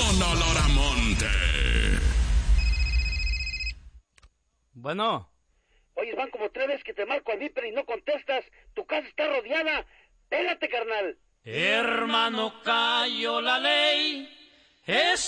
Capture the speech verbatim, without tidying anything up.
Don Oloramonte. Bueno. Oye, van como tres veces que te marco al Viper y no contestas. Tu casa está rodeada. Pégate, carnal. Hermano, cayó la ley. Es